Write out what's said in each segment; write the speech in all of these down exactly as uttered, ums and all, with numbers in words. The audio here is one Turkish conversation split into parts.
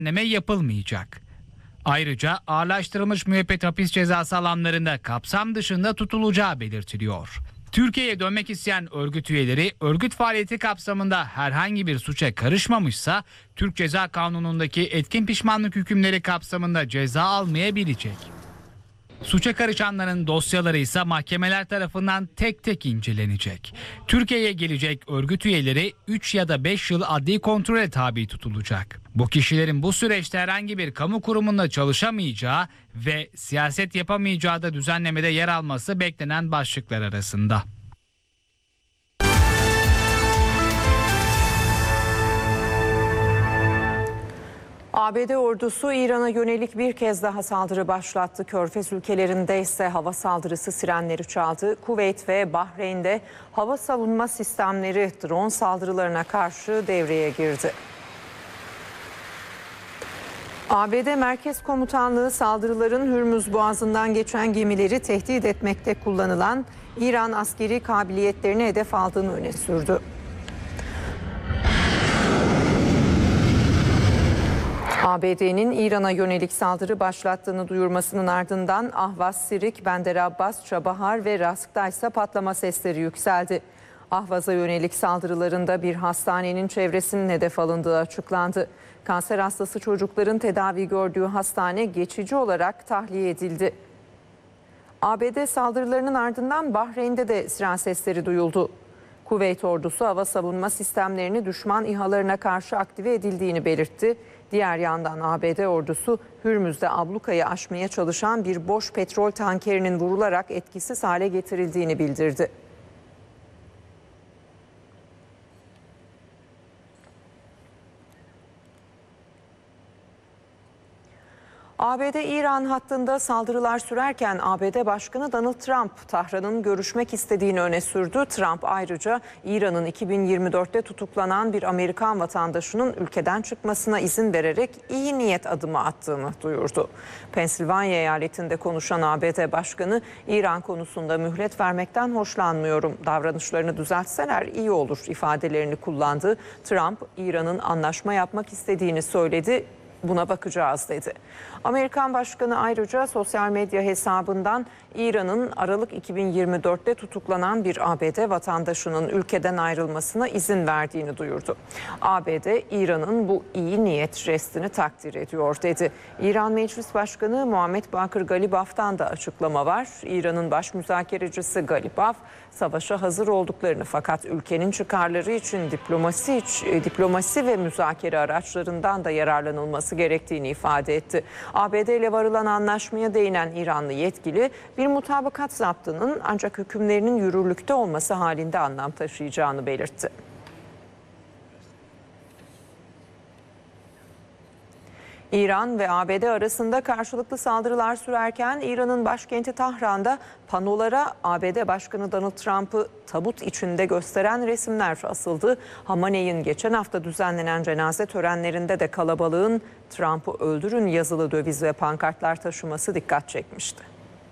düzenleme yapılmayacak. Ayrıca ağırlaştırılmış müebbet hapis cezası alanlarında kapsam dışında tutulacağı belirtiliyor. Türkiye'ye dönmek isteyen örgüt üyeleri örgüt faaliyeti kapsamında herhangi bir suça karışmamışsa Türk Ceza Kanunu'ndaki etkin pişmanlık hükümleri kapsamında ceza almayabilecek. Suça karışanların dosyaları ise mahkemeler tarafından tek tek incelenecek. Türkiye'ye gelecek örgüt üyeleri üç ya da beş yıl adli kontrole tabi tutulacak. Bu kişilerin bu süreçte herhangi bir kamu kurumunda çalışamayacağı ve siyaset yapamayacağı da düzenlemede yer alması beklenen başlıklar arasında. A B D ordusu İran'a yönelik bir kez daha saldırı başlattı. Körfez ülkelerinde ise hava saldırısı sirenleri çaldı. Kuveyt ve Bahreyn'de hava savunma sistemleri drone saldırılarına karşı devreye girdi. A B D Merkez Komutanlığı saldırıların Hürmüz Boğazı'ndan geçen gemileri tehdit etmekte kullanılan İran askeri kabiliyetlerini hedef aldığını öne sürdü. A B D'nin İran'a yönelik saldırı başlattığını duyurmasının ardından Ahvaz, Sirik, Bender Abbas, Çabahar ve Rask'ta ise patlama sesleri yükseldi. Ahvaz'a yönelik saldırılarında bir hastanenin çevresinin hedef alındığı açıklandı. Kanser hastası çocukların tedavi gördüğü hastane geçici olarak tahliye edildi. A B D saldırılarının ardından Bahreyn'de de siren sesleri duyuldu. Kuveyt ordusu hava savunma sistemlerini düşman İHA'larına karşı aktive edildiğini belirtti. Diğer yandan A B D ordusu Hürmüz'de ablukayı aşmaya çalışan bir boş petrol tankerinin vurularak etkisiz hale getirildiğini bildirdi. A B D-İran hattında saldırılar sürerken A B D Başkanı Donald Trump, Tahran'ın görüşmek istediğini öne sürdü. Trump ayrıca İran'ın iki bin yirmi dörtte tutuklanan bir Amerikan vatandaşının ülkeden çıkmasına izin vererek iyi niyet adımı attığını duyurdu. Pensilvanya eyaletinde konuşan A B D Başkanı, İran konusunda mühlet vermekten hoşlanmıyorum, davranışlarını düzeltseler iyi olur ifadelerini kullandı. Trump, İran'ın anlaşma yapmak istediğini söyledi. Buna bakacağız dedi. Amerikan Başkanı ayrıca sosyal medya hesabından İran'ın Aralık iki bin yirmi dörtte tutuklanan bir A B D vatandaşının ülkeden ayrılmasına izin verdiğini duyurdu. A B D, İran'ın bu iyi niyet jestini takdir ediyor dedi. İran Meclis Başkanı Muhammed Bakır Galibaf'tan da açıklama var. İran'ın baş müzakerecisi Galibaf, savaşa hazır olduklarını fakat ülkenin çıkarları için diplomasi, diplomasi ve müzakere araçlarından da yararlanılması gerektiğini ifade etti. A B D ile varılan anlaşmaya değinen İranlı yetkili, bir mutabakat zaptının ancak hükümlerinin yürürlükte olması halinde anlam taşıyacağını belirtti. İran ve A B D arasında karşılıklı saldırılar sürerken İran'ın başkenti Tahran'da panolara A B D Başkanı Donald Trump'ı tabut içinde gösteren resimler asıldı. Hamaney'in geçen hafta düzenlenen cenaze törenlerinde de kalabalığın "Trump'ı öldürün" yazılı döviz ve pankartlar taşıması dikkat çekmişti.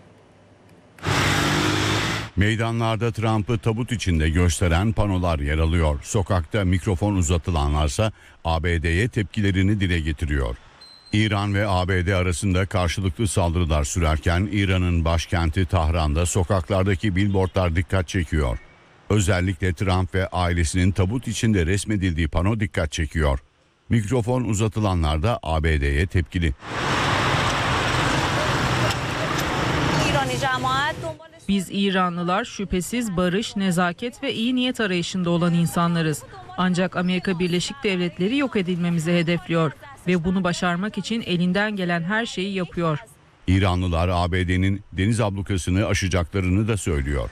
Meydanlarda Trump'ı tabut içinde gösteren panolar yer alıyor. Sokakta mikrofon uzatılanlarsa A B D'ye tepkilerini dile getiriyor. İran ve A B D arasında karşılıklı saldırılar sürerken İran'ın başkenti Tahran'da sokaklardaki billboardlar dikkat çekiyor. Özellikle Trump ve ailesinin tabut içinde resmedildiği pano dikkat çekiyor. Mikrofon uzatılanlar da A B D'ye tepkili. Biz İranlılar şüphesiz barış, nezaket ve iyi niyet arayışında olan insanlarız. Ancak Amerika Birleşik Devletleri yok edilmemizi hedefliyor ve bunu başarmak için elinden gelen her şeyi yapıyor. İranlılar A B D'nin deniz ablukasını aşacaklarını da söylüyor.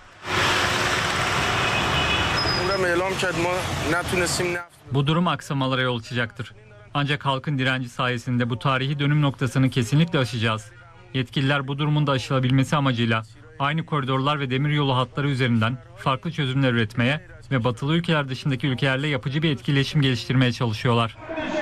Bu durum aksamalara yol açacaktır. Ancak halkın direnci sayesinde bu tarihi dönüm noktasını kesinlikle aşacağız. Yetkililer bu durumun da aşılabilmesi amacıyla aynı koridorlar ve demiryolu hatları üzerinden farklı çözümler üretmeye ve batılı ülkeler dışındaki ülkelerle yapıcı bir etkileşim geliştirmeye çalışıyorlar.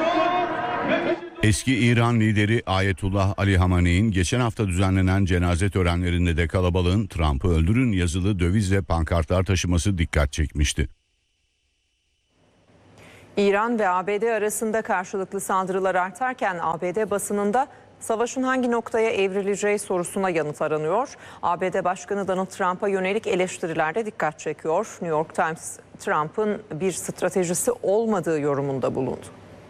Eski İran lideri Ayetullah Ali Hamaney'in geçen hafta düzenlenen cenaze törenlerinde de kalabalığın "Trump'ı öldürün" yazılı döviz ve pankartlar taşıması dikkat çekmişti. İran ve A B D arasında karşılıklı saldırılar artarken A B D basınında savaşın hangi noktaya evrileceği sorusuna yanıt aranıyor. A B D Başkanı Donald Trump'a yönelik eleştiriler de dikkat çekiyor. New York Times, Trump'ın bir stratejisi olmadığı yorumunda bulundu.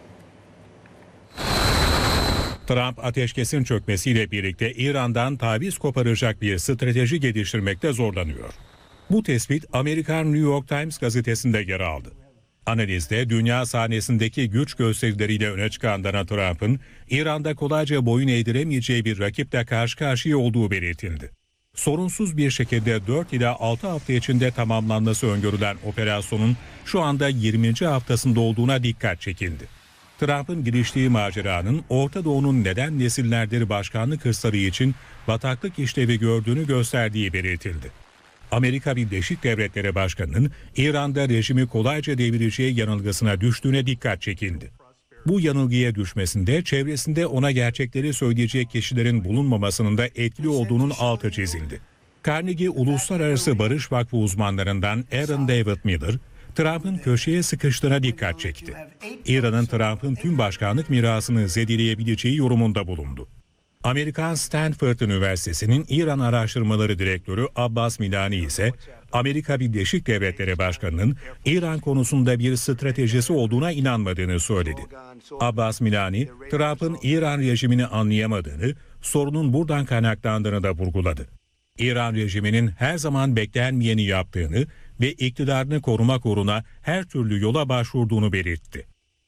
Trump ateşkesin çökmesiyle birlikte İran'dan taviz koparacak bir strateji geliştirmekte zorlanıyor. Bu tespit Amerikan New York Times gazetesinde yer aldı. Analizde dünya sahnesindeki güç gösterileriyle öne çıkan Donald Trump'ın İran'da kolayca boyun eğdiremeyeceği bir rakiple karşı karşıya olduğu belirtildi. Sorunsuz bir şekilde dört ila altı hafta içinde tamamlanması öngörülen operasyonun şu anda yirminci haftasında olduğuna dikkat çekildi. Trump'ın giriştiği maceranın Orta Doğu'nun neden nesillerdir başkanlık hırsları için bataklık işlevi gördüğünü gösterdiği belirtildi. Amerika Birleşik Devletleri Başkanı'nın İran'da rejimi kolayca devireceği yanılgısına düştüğüne dikkat çekildi. Bu yanılgıya düşmesinde çevresinde ona gerçekleri söyleyecek kişilerin bulunmamasının da etkili olduğunun altı çizildi. Carnegie Uluslararası Barış Vakfı uzmanlarından Aaron David Miller, Trump'ın köşeye sıkıştığına dikkat çekti. İran'ın Trump'ın tüm başkanlık mirasını zedeleyebileceği yorumunda bulundu. Amerikan Stanford Üniversitesi'nin İran Araştırmaları Direktörü Abbas Milani ise Amerika Birleşik Devletleri Başkanı'nın İran konusunda bir stratejisi olduğuna inanmadığını söyledi. Abbas Milani, Trump'ın İran rejimini anlayamadığını, sorunun buradan kaynaklandığını da vurguladı. İran rejiminin her zaman beklenmeyeni yaptığını ve iktidarını korumak uğruna her türlü yola başvurduğunu belirtti.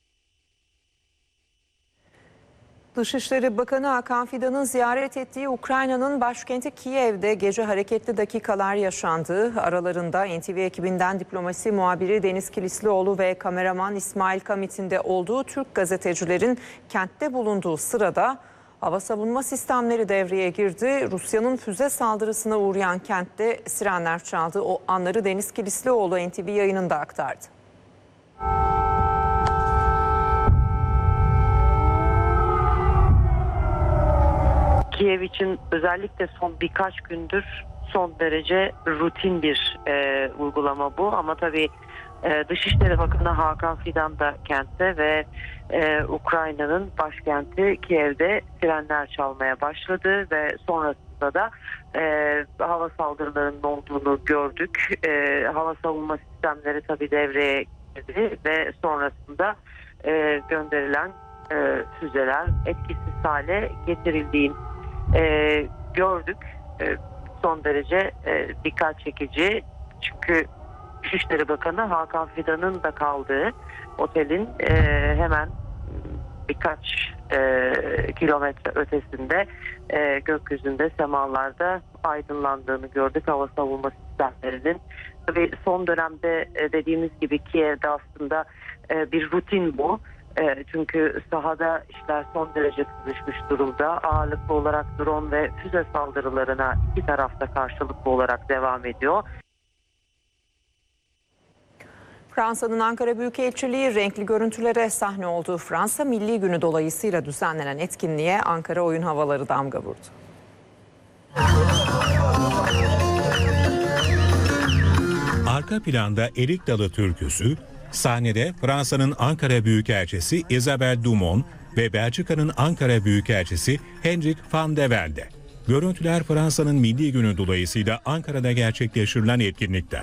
Dışişleri Bakanı Hakan Fidan'ın ziyaret ettiği Ukrayna'nın başkenti Kiev'de gece hareketli dakikalar yaşandı. Aralarında N T V ekibinden diplomasi muhabiri Deniz Kilislioğlu ve kameraman İsmail Kamit'in de olduğu Türk gazetecilerin kentte bulunduğu sırada hava savunma sistemleri devreye girdi. Rusya'nın füze saldırısına uğrayan kentte sirenler çaldı. O anları Deniz Kilislioğlu N T V yayınında aktardı. Kiev için özellikle son birkaç gündür son derece rutin bir e, uygulama bu. Ama tabii e, Dışişleri Bakanı Hakan Fidan da kentte ve e, Ukrayna'nın başkenti Kiev'de sirenler çalmaya başladı ve sonrasında da e, hava saldırılarının olduğunu gördük. E, hava savunma sistemleri tabii devreye girdi ve sonrasında e, gönderilen e, füzeler etkisiz hale getirildiğini Ee, gördük. Ee, son derece e, dikkat çekici. Çünkü Dışişleri Bakanı Hakan Fidan'ın da kaldığı otelin e, hemen birkaç e, kilometre ötesinde e, gökyüzünde, semalarda aydınlandığını gördük hava savunma sistemlerinin. Tabii son dönemde e, dediğimiz gibi Kiev'de aslında e, bir rutin bu. E, çünkü sahada işler son derece kızışmış durumda. Ağırlıklı olarak drone ve füze saldırılarına iki tarafta karşılıklı olarak devam ediyor. Fransa'nın Ankara Büyükelçiliği renkli görüntülere sahne olduğu Fransa Milli Günü dolayısıyla düzenlenen etkinliğe Ankara oyun havaları damga vurdu. Arka planda Erik Dalı türküsü, sahnede Fransa'nın Ankara Büyükelçisi Isabelle Dumont ve Belçika'nın Ankara Büyükelçisi Hendrik van de Velde. Görüntüler Fransa'nın Milli Günü dolayısıyla Ankara'da gerçekleştirilen etkinlikten.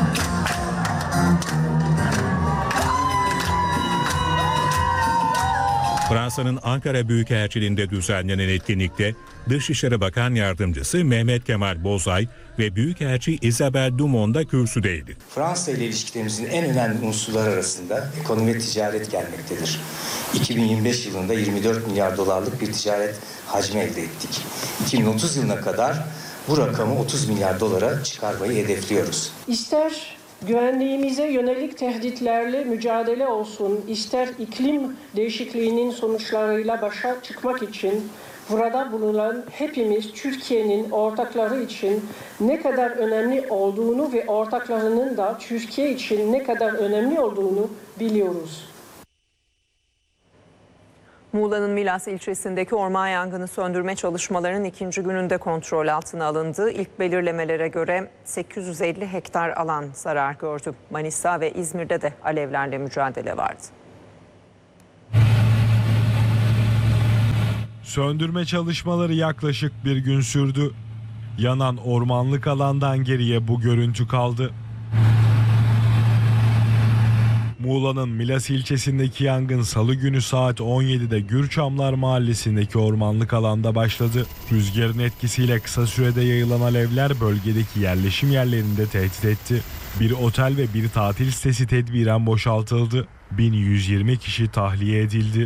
Fransa'nın Ankara Büyükelçiliğinde düzenlenen etkinlikte Dışişleri Bakan Yardımcısı Mehmet Kemal Bozay ve Büyükelçi Isabelle Dumont da kürsüdeydi. Fransa ile ilişkilerimizin en önemli unsurları arasında ekonomi ve ticaret gelmektedir. iki bin yirmi beş yılında yirmi dört milyar dolarlık bir ticaret hacmi elde ettik. iki bin otuz yılına kadar bu rakamı otuz milyar dolara çıkarmayı hedefliyoruz. İster güvenliğimize yönelik tehditlerle mücadele olsun, ister iklim değişikliğinin sonuçlarıyla başa çıkmak için burada bulunan hepimiz Türkiye'nin ortakları için ne kadar önemli olduğunu ve ortaklarının da Türkiye için ne kadar önemli olduğunu biliyoruz. Muğla'nın Milas ilçesindeki orman yangını söndürme çalışmalarının ikinci gününde kontrol altına alındı. İlk belirlemelere göre sekiz yüz elli hektar alan zarar gördü. Manisa ve İzmir'de de alevlerle mücadele vardı. Söndürme çalışmaları yaklaşık bir gün sürdü. Yanan ormanlık alandan geriye bu görüntü kaldı. Muğla'nın Milas ilçesindeki yangın Salı günü saat on yedide Gürçamlar mahallesindeki ormanlık alanda başladı. Rüzgarın etkisiyle kısa sürede yayılan alevler bölgedeki yerleşim yerlerini de tehdit etti. Bir otel ve bir tatil sitesi tedbiren boşaltıldı. bin yüz yirmi kişi tahliye edildi.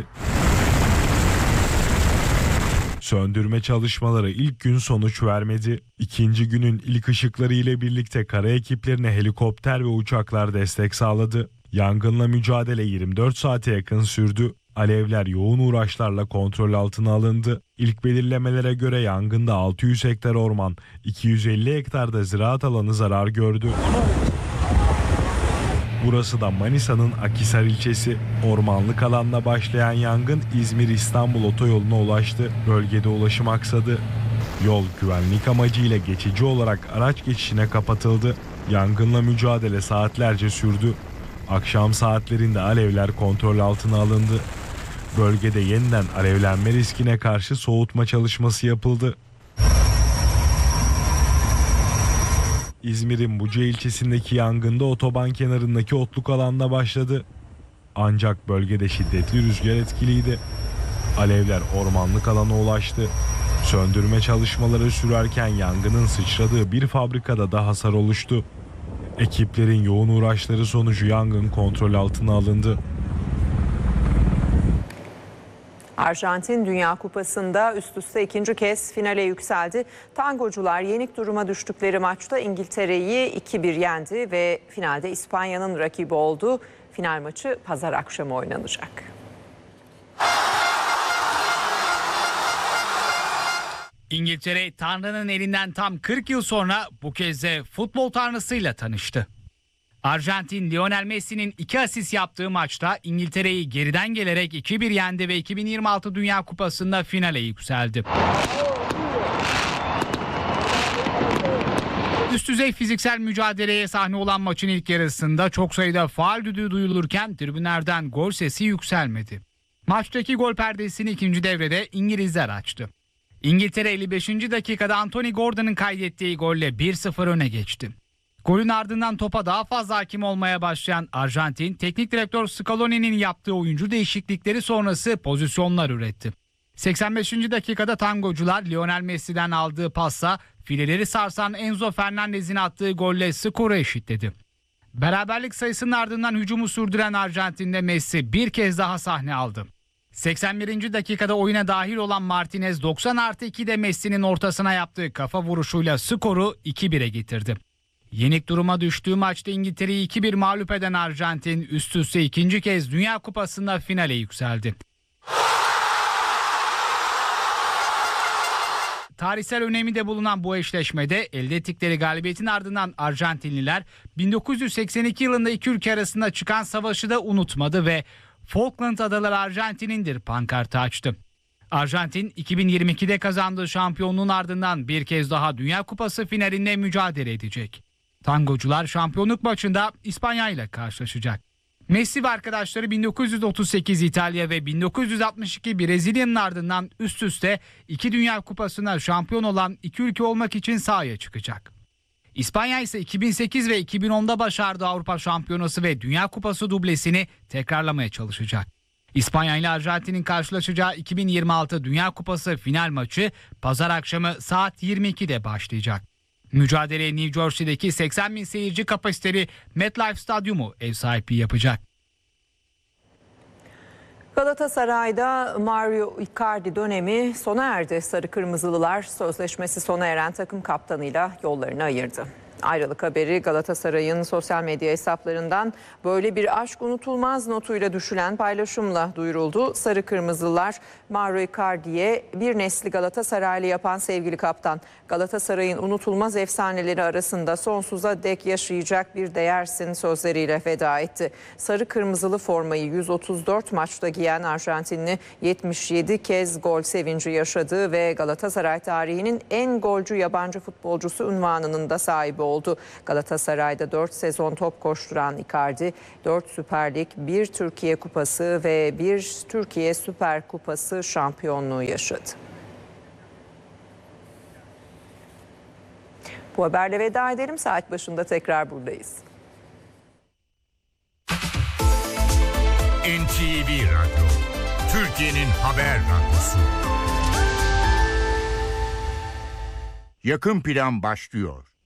Söndürme çalışmaları ilk gün sonuç vermedi. İkinci günün ilk ışıkları ile birlikte kara ekiplerine helikopter ve uçaklar destek sağladı. Yangınla mücadele yirmi dört saate yakın sürdü. Alevler yoğun uğraşlarla kontrol altına alındı. İlk belirlemelere göre yangında altı yüz hektar orman, iki yüz elli hektarda ziraat alanı zarar gördü. Burası da Manisa'nın Akhisar ilçesi. Ormanlık alanda başlayan yangın İzmir-İstanbul otoyoluna ulaştı. Bölgede ulaşım aksadı. Yol güvenlik amacıyla geçici olarak araç geçişine kapatıldı. Yangınla mücadele saatlerce sürdü. Akşam saatlerinde alevler kontrol altına alındı. Bölgede yeniden alevlenme riskine karşı soğutma çalışması yapıldı. İzmir'in Buca ilçesindeki yangında otoban kenarındaki otluk alanda başladı. Ancak bölgede şiddetli rüzgar etkiliydi. Alevler ormanlık alana ulaştı. Söndürme çalışmaları sürerken yangının sıçradığı bir fabrikada da hasar oluştu. Ekiplerin yoğun uğraşları sonucu yangın kontrol altına alındı. Arjantin Dünya Kupası'nda üst üste ikinci kez finale yükseldi. Tangocular yenik duruma düştükleri maçta İngiltere'yi iki bir yendi ve finalde İspanya'nın rakibi oldu. Final maçı pazar akşamı oynanacak. İngiltere Tanrı'nın elinden tam kırk yıl sonra bu kez de futbol tanrısıyla tanıştı. Arjantin Lionel Messi'nin iki asist yaptığı maçta İngiltere'yi geriden gelerek iki bir yendi ve iki bin yirmi altı Dünya Kupası'nda finale yükseldi. Üst düzey fiziksel mücadeleye sahne olan maçın ilk yarısında çok sayıda faul düdüğü duyulurken tribünlerden gol sesi yükselmedi. Maçtaki gol perdesini ikinci devrede İngilizler açtı. İngiltere elli beşinci dakikada Anthony Gordon'ın kaydettiği golle bir sıfır öne geçti. Golün ardından topa daha fazla hakim olmaya başlayan Arjantin, teknik direktör Scaloni'nin yaptığı oyuncu değişiklikleri sonrası pozisyonlar üretti. seksen beşinci dakikada tangocular Lionel Messi'den aldığı pasla fileleri sarsan Enzo Fernandez'in attığı golle skoru eşitledi. Beraberlik sayısının ardından hücumu sürdüren Arjantin'de Messi bir kez daha sahne aldı. seksen birinci dakikada oyuna dahil olan Martinez doksan artı ikide Messi'nin ortasına yaptığı kafa vuruşuyla skoru iki bire getirdi. Yenik duruma düştüğü maçta İngiltere'yi iki bir mağlup eden Arjantin üst üste ikinci kez Dünya Kupası'nda finale yükseldi. Tarihsel önemi de bulunan bu eşleşmede elde ettikleri galibiyetin ardından Arjantinliler bin dokuz yüz seksen iki yılında iki ülke arasında çıkan savaşı da unutmadı ve Falkland Adaları Arjantin'indir pankartı açtı. Arjantin iki bin yirmi ikide kazandığı şampiyonluğun ardından bir kez daha Dünya Kupası finalinde mücadele edecek. Tangocular şampiyonluk maçında İspanya ile karşılaşacak. Messi ve arkadaşları bin dokuz yüz otuz sekiz İtalya ve bin dokuz yüz altmış iki Brezilya'nın ardından üst üste iki Dünya Kupası'na şampiyon olan iki ülke olmak için sahaya çıkacak. İspanya ise iki bin sekiz ve iki bin onda başardığı Avrupa Şampiyonası ve Dünya Kupası dublesini tekrarlamaya çalışacak. İspanya ile Arjantin'in karşılaşacağı iki bin yirmi altı Dünya Kupası final maçı pazar akşamı saat yirmi ikide başlayacak. Mücadeleye New Jersey'deki seksen bin seyirci kapasiteli MetLife Stadyumu ev sahipliği yapacak. Galatasaray'da Mario Icardi dönemi sona erdi. Sarı Kırmızılılar sözleşmesi sona eren takım kaptanıyla yollarını ayırdı. Ayrılık haberi Galatasaray'ın sosyal medya hesaplarından böyle bir aşk unutulmaz notuyla düşülen paylaşımla duyuruldu. Sarı Kırmızılar Mauro Icardi'ye bir nesli Galatasaraylı yapan sevgili kaptan, Galatasaray'ın unutulmaz efsaneleri arasında sonsuza dek yaşayacak bir değersin sözleriyle veda etti. Sarı Kırmızılı formayı yüz otuz dört maçta giyen Arjantinli yetmiş yedi kez gol sevinci yaşadığı ve Galatasaray tarihinin en golcü yabancı futbolcusu unvanının da sahibi oldu. oldu. Galatasaray'da dört sezon top koşturan Icardi dört Süper Lig, bir Türkiye Kupası ve bir Türkiye Süper Kupası şampiyonluğu yaşadı. Bu haberle veda edelim. Saat başında tekrar buradayız. N T V Radyo, Türkiye'nin haber radyosu. Yakın Plan başlıyor.